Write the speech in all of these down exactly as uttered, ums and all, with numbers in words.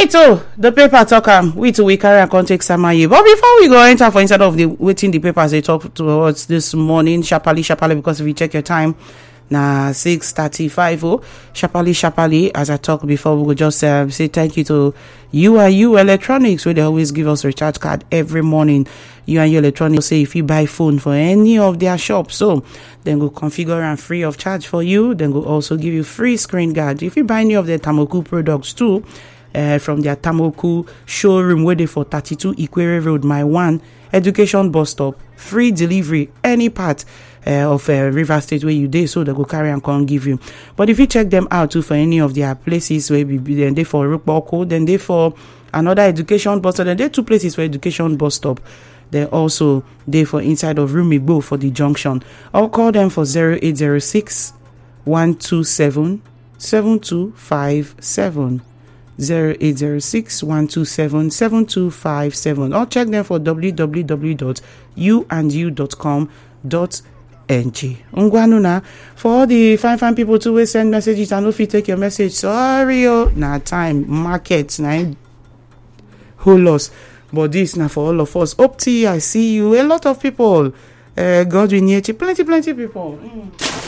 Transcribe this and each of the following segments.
right, oh, the paper talk am. We too we carry and contact Samaye. But before we go enter for inside of the waiting the papers they talk to us this morning, sharply, sharply, because if you check your time, na six thirty-five. Oh, sharply, sharply. As I talked before, we will just uh, say thank you to U and U Electronics, where they always give us recharge card every morning. U and U Electronics say if you buy phone for any of their shops, so then go configure and free of charge for you. Then go also give you free screen guard if you buy any of their Tamoku products too. Uh, from their Tamoku showroom where they for thirty-two Ikwere Road, my one education bus stop, free delivery any part uh, of uh, River State where you dey, so they go carry and come give you. But if you check them out too for any of their places where we be, then they for Rukboko, then they for another education bus stop, then they two places for education bus stop. They also they for inside of Rumigbo for the junction. I'll call them for zero eight zero six, one two seven, seven two five seven. zero eight zero six, one two seven, seven two five seven, or check them for w w w dot u and u dot com dot n g. Ungwanuna, for all the fine fine people to always send messages and if you take your message, sorry oh, na time market na whole loss, but this na for all of us. Opti, I see you, a lot of people, uh, Godwin Yechi, plenty plenty people. Mm.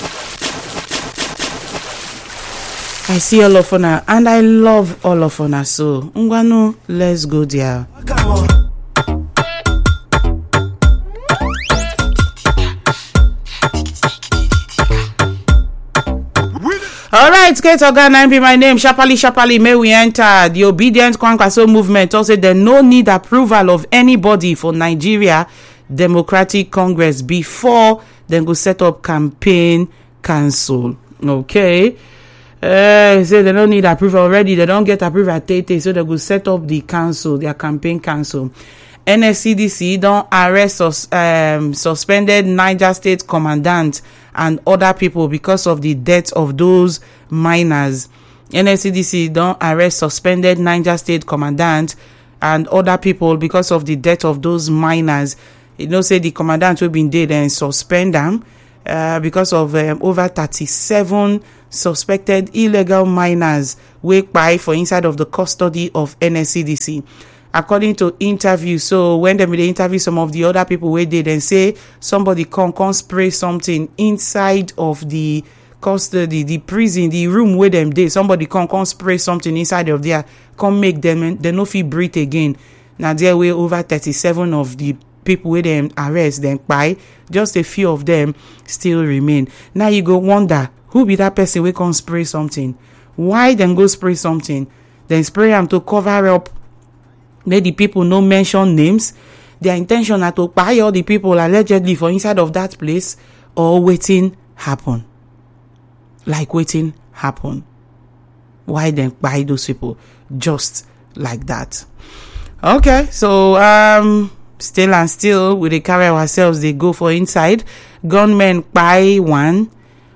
I see all of una and I love all of una, so Ngwanu, let's go there. All right, Kate Oga be my name. Sharply, sharply, may we enter the Obedient Kwankwaso movement. Also, there no need approval of anybody for Nigeria Democratic Congress before then go set up campaign council. Okay. Uh, say they don't need approval already. They don't get approval at Tete, so they will set up the council, their campaign council. N S C D C don't arrest sus, um, suspended Niger State commandant and other people because of the death of those miners. N S C D C don't arrest suspended Niger State commandant and other people because of the death of those miners. You know, say the commandant will be dead and suspend them uh, because of um, over thirty-seven suspected illegal miners wake by for inside of the custody of N S C D C. According to interview, so when they may interview some of the other people where they then say somebody come come spray something inside of the custody, the prison, the room where them dey, somebody come come spray something inside of there, come make them they no fit breathe again. Now there were over thirty-seven of the people where them arrest them by, just a few of them still remain. Now you go wonder, who be that person we can spray something? Why then go spray something? Then spray them to cover up. Let the people no mention names. Their intention are to buy all the people allegedly for inside of that place, or waiting happen. Like waiting happen. Why then buy those people just like that? Okay, so um still and still we they carry ourselves, they go for inside. Gunmen buy one.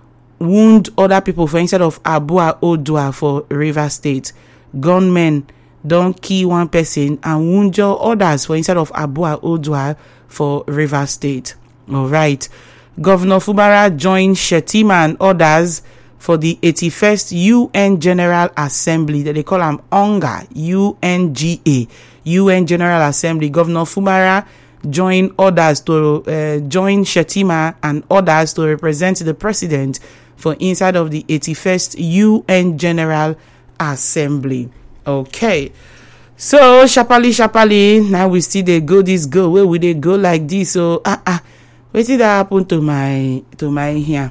Wound other people for inside of Abua Odua for River State. Gunmen don't kill one person and wound others for inside of Abua Odua for River State. All right. Governor Fubara joined Shetima and others for the eighty-first U N General Assembly that they call them O N G A, U N G A, U N General Assembly. Governor Fubara joined others to uh, join Shetima and others to represent the president for inside of the eighty-first U N General Assembly. Okay. So, sharply, sharply, now we see they go this go. Where would they go like this? So, ah, ah, what did that happen to my, to my here?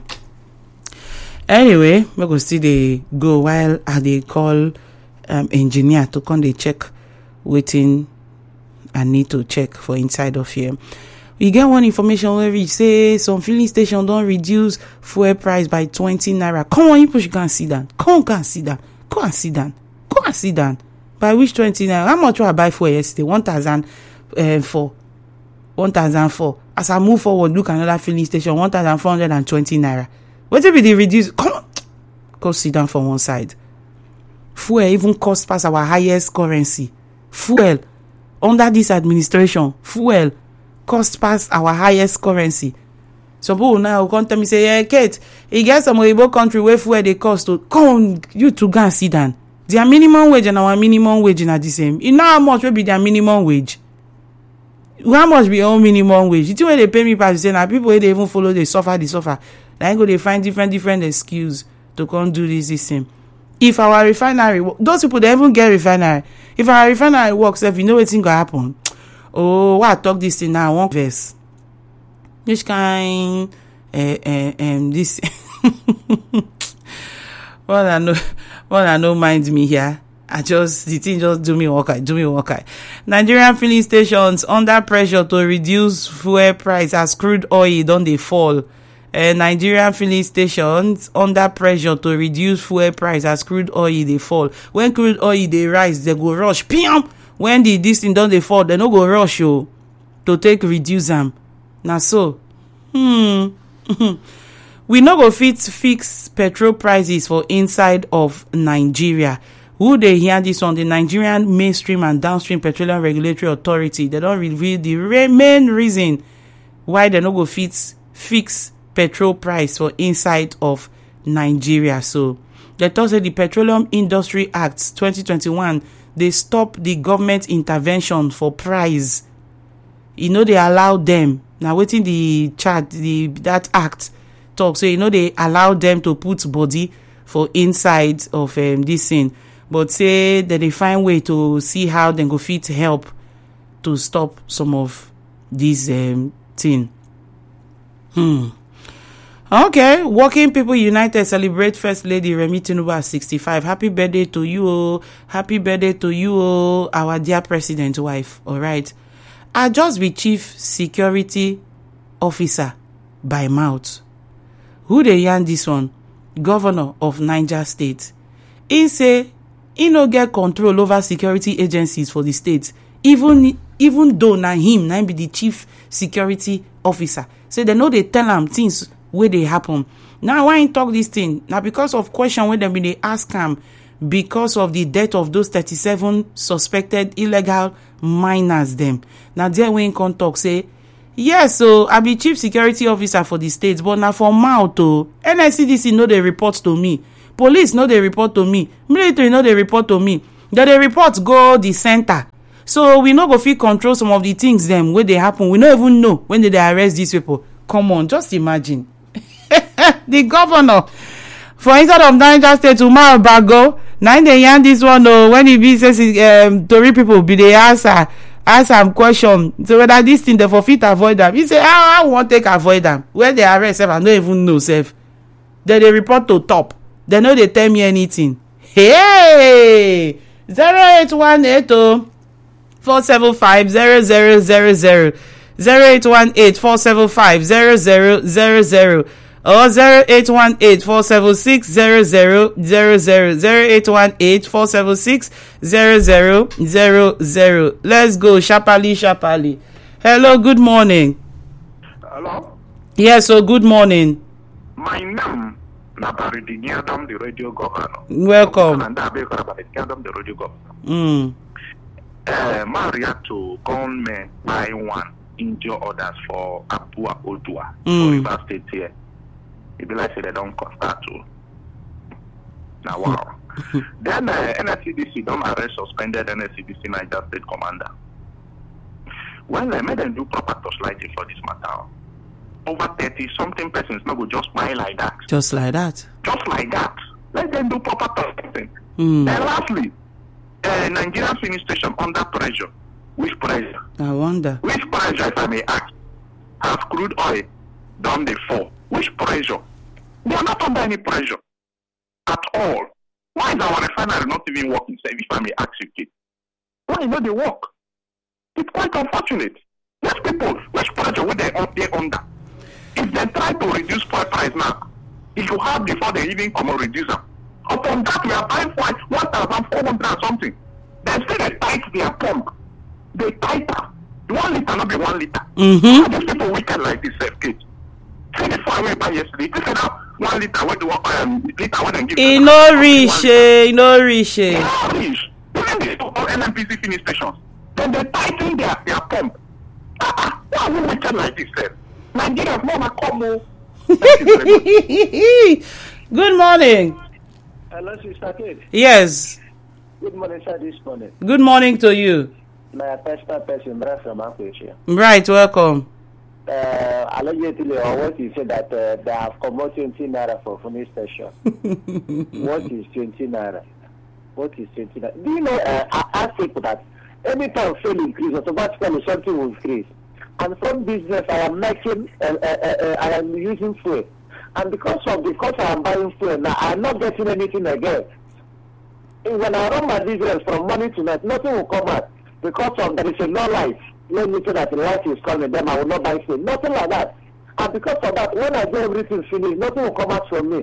Anyway, we go see they go while uh, they call um, engineer to come they check waiting I need to check for inside of here. We get one information where we say some filling station don't reduce fuel price by twenty naira. Come on, you push, go and sit down. Come on, go and sit down. Go and sit down. Go and sit down. By which twenty naira? How much will I buy for yesterday? One thousand four. One thousand four. As I move forward, look another filling station. One thousand four hundred and twenty naira. What will be the reduce? Come on, go sit down for one side. Fuel even cost past our highest currency. Fuel under this administration. Fuel cost past our highest currency. So people now come tell me say, yeah, Kate, you get some Oyibo country where fuel they cost to come you to go and sit down. Their minimum wage and our minimum wage na the same. You know how much will be their minimum wage? How much be your minimum wage? You think when they pay me pass, say na people wey dey even follow dey suffer, dey suffer. Then go dey find different different excuse to come do this this same. If our refinery, those people they even get refinery. If our refinery works, if you know wetin go happen. Oh, why I talk this thing now? One verse. Which kind? Uh, uh, um, this. Well, I know. Well, I know. Mind me here. I just the thing just do me work. Do me work. Nigerian filling stations under pressure to reduce fuel price as crude oil don dey fall. Uh, Nigerian filling stations under pressure to reduce fuel price as crude oil dey fall. When crude oil dey rise, they go rush. Piam! When the this thing don dey fall, they no go rush oh, to take reduce am. Na so. Hmm. We no go fit fix petrol prices for inside of Nigeria. Who dey hear this on the Nigerian Mainstream and Downstream Petroleum Regulatory Authority? They don reveal the re- main reason why they no go fit fix petrol price for inside of Nigeria. So they talk say the Petroleum Industry Act twenty twenty-one they stop the government intervention for price. You know they allow them. Now waiting the chart the that act talk so you know they allow them to put body for inside of um, this thing. But say that they find way to see how they go fit help to stop some of this um, thing. Hmm. Okay, Working People United celebrate First Lady Remi Tinubu at sixty-five. Happy birthday to you, oh. Happy birthday to you, oh, our dear president wife. All right. I just be chief security officer by mouth. Who dey yarn this one? Governor of Niger State. He say he no get control over security agencies for the state, even even though na him na be the chief security officer. Say they know they tell am things wey dey happen. Now why he talk this thing? Now because of question wey dem bin dey ask am because of the death of those thirty-seven suspected illegal miners dem. Now there when come talk say yes, so I be chief security officer for the state, but na for mouth o. N S C D C no dey report to me. Police no dey report to me. Military no dey report to me. They dey report go the center. So we no go fit control some of the things them wey dey happen. We no even know when they dey arrest these people. Come on, just imagine. The governor for inside of Niger State, Umar Bago, now they yarn this one oh, when he be says um Tory people be the answer. Ask am question. So whether this thing they for fit avoid them. He say, how I want take avoid them. When they arrest them, I don't even know self. Then they report to top. They know they tell me anything. Hey, zero eight one eight oh four seven five zero zero zero zero zero eight one eight four seven five zero zero zero zero or zero eight one eight four seven six zero zero zero zero zero eight one eight four seven six zero zero zero zero. Let's go, Shapali Shapali. Hello, good morning. Hello. Yes, so good morning. My name Nabaridi Nyadam, the radio governor. Welcome. And I beg about Nyadam, the radio governor. Mm. Uh, Maria to government buy one injure others for Apua Odua Mm. for River State here. It be like say they don't start to. Now wow. Then uh, N S C D C don't arrest suspended N S C D C Niger State commander. Well, I made them do proper torchlighting for this matter. Over thirty something persons no go just buy like that. Just like that. Just like that. Let them do proper torchlighting. Mm. Then lastly, uh, Nigerian filling station under pressure. Which pressure? I wonder. Which pressure, if I may ask? Has crude oil done the fall? Which pressure? They are not under any pressure at all. Why is our refinery not even working, if I may ask you, kid? Why not they work? It's quite unfortunate. These people, which pressure were they up there under? If they try to reduce oil price now, if you have before they even come and reduce them, upon that we are buying for one thousand four hundred and something. They still they tight their pump. They tighter. One liter not be one liter. Mm-hmm. These people wicked like this, self kid. twenty-four away by yesterday. This is now one liter. What do I um, liter? What then give? E no reach, e no reach. E no reach. Even the so-called N N P C filling stations, then they tighten their their pump. Ah, why are we wicked like this, self? Nigerians never come o. Good morning. Hello, Sister Kate. Yes. Good morning, sir, this morning. Good morning to you. My personal person, Brad from Akwesha. Right, welcome. Uh, allegedly, or what you said that uh, they have come out twenty naira for police station. What is twenty naira? What is twenty naira? Do you know, uh, I ask people that anytime fuel increase, automatically something will increase. And from business, I am making, uh, uh, uh, I am using fuel. And because of the cost I am buying fuel, now I am not getting anything again. When I run my business from morning to night, nothing will come out because of there is a no light. Let me say that the light is coming, then I will not buy fuel. Nothing like that. And because of that, when I do everything finished, nothing will come out from me.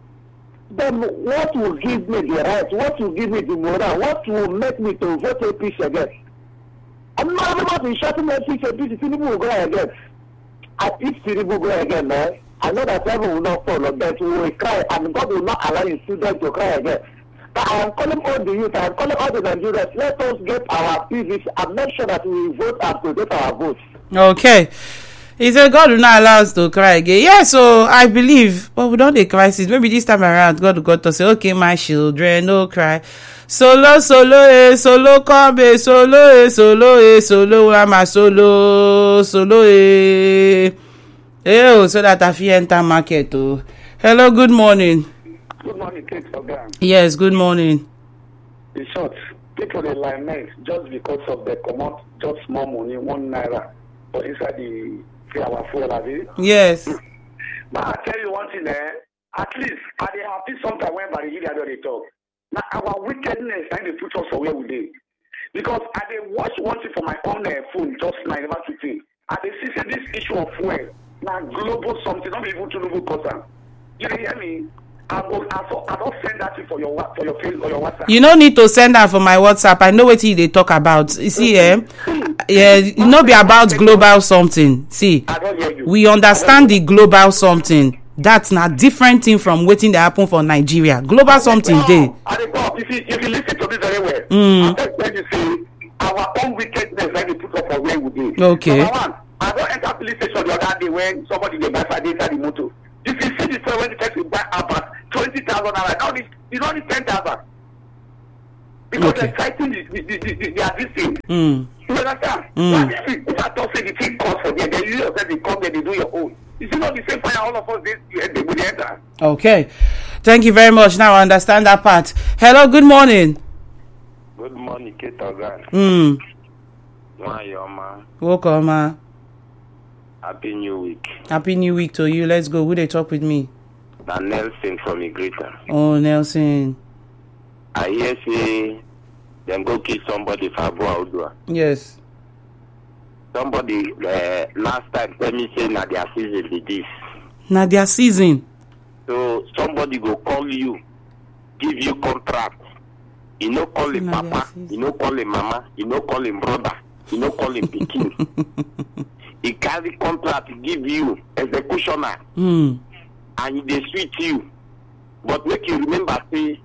Then what will give me the right? What will give me the moral? What will make me to vote A P C again? I'm not about to shut my A P C, A P C, Tinubu will go again. And if Tinubu will go again, man, I know that heaven will not follow, but we will cry, and God will not allow his students to cry again. But I am calling all the youth, I am calling all the Nigerians, let us get our P V C and make sure that we vote and protect our votes. Okay. He said God will not allow us to cry again. Yeah, so I believe, but we don't have a crisis. Maybe this time around, God will go to say, okay, my children, no cry. Solo, solo, eh, solo, come, eh, solo, eh, solo, eh, solo, I'm a solo, solo, eh. Eh, so that I feel enter market, oh. Hello, good morning. Good morning, Kate Ogan. Yes, good morning. In short, people they lament just because of the command, just small money, one naira, for inside the free our fuel, have you? Yes. But I tell you one thing, eh? At least I dey happy sometimes when Barigidi don't they talk. Now our wickedness and the put us for where we dey. Because I dey watch one thing for my own uh, phone just now, never to think. I dey see say this issue of fuel now global something, not even to global cause. You hear me? I will, I, I don't send that for your for your face or your WhatsApp. You no need to send that for my WhatsApp. I know what they talk about. You see, eh? Yeah, it not be about global something. See, I don't hear you. we understand the global something. That's not different thing from waiting to happen for Nigeria. Global something day. If you, if you listen to this very well, Mm. I'm just going to say our own wickedness when they put up for where we dey. Okay. Number one, I don't enter police station the other day when somebody dey buy five inside the motor. If you see the story when the person buy about twenty thousand naira, now it's only ten thousand. Because Okay. they're fighting the the the the, the addiction. Mm. You understand? Mm. Like, if if I don't say the thing cost for them, then you yourself they come there, they do your own. It's not the same fire all of us they they will enter. Okay. Thank you very much. Now I understand that part. Hello, good morning. Good morning, Kate Ogan. Mm. Why, your man? Welcome, ma. Happy New Week. Happy New Week to you. Let's go. Who they talk with me? Now, Nelson from Igrita. Oh, Nelson. I hear say them go kill somebody for Abu Audua. Yes. Somebody uh, last time tell me say na their season be this. Now their season. So somebody go call you, give you contract. You no call him Na their papa, season. you no call him mama, you no call him brother, you no call him pikin. He carry contract give you executioner. Mm. And they sweet you. But make you remember, say,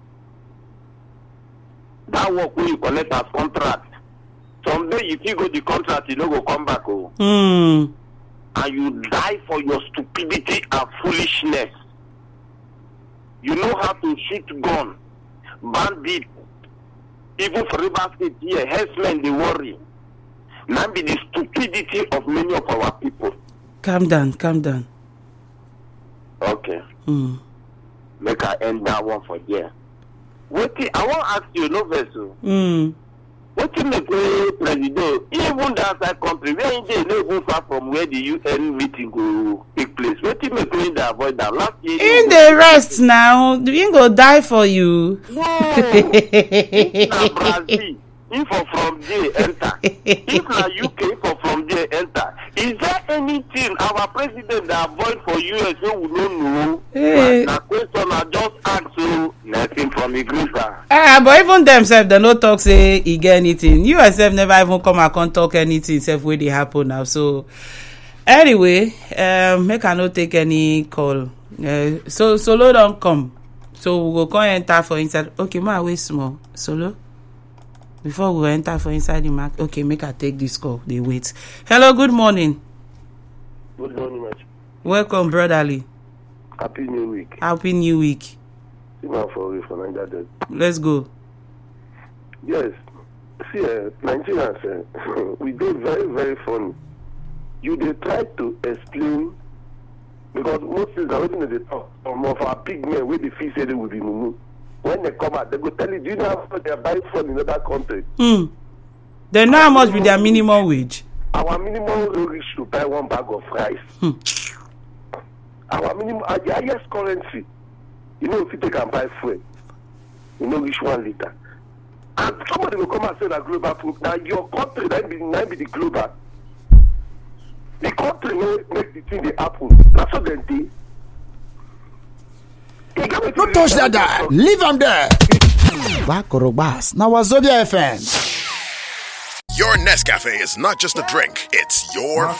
that work when you collect as contract, someday if you go the contract, you don't go come back. Oh. Mm. And you die for your stupidity and foolishness. You know how to shoot gun, bandit, even for River State here, herdsmen, they worry. Now be the stupidity of many of our people. Calm down, calm down. Okay. Mm. Make I end that one for there. Wait, I want to ask you, no vessel. Mm. What you make way president, even that outside country, where they no go far from where the U N meeting go take place. What you make way to avoid that last year? In the rest now, we ain't go die for you. No. If na Brazil, if for from there enter. If na U K, if for from there enter. Is there anything our president that avoid for U S wey we don't know? Hey. Na question I just ask you. Nothing from the Igrita. Ah, but even themselves, they no talk say he get anything. You yourself never even come and come talk anything except where they happen now. So anyway, um, make I no take any call. Uh, so Solo don't come. So we go come enter for inside. Okay, ma wait small. Solo. Before we enter for inside the market. Okay, make I take this call. They wait. Hello, good morning. Good morning, much. Welcome, brotherly. Happy New Week. Happy New Week. Simon for you for Niger Delta. Let's go. Yes. See, uh, Nigerians, uh, we do very, very funny. You they try to explain, because most things are waiting they talk. Some of our big men, where they feel say they will be mumu. When they come out, they go tell you, do you know how much they are buying from in other country? Mm. They know how much with their minimum wage. Our minimum wage to buy one bag of rice. Hmm. Our minimum, uh, the highest currency, you know, if you take and buy fuel, you know, reach one liter. And somebody will come and say that global food. Now your country, that be, that be the global. The country make, make the thing they happen. That's what they do. Don't touch that guy. Leave him there. Bakorobas. Now Wazobia F M. Your Nescafe is not just a drink, it's your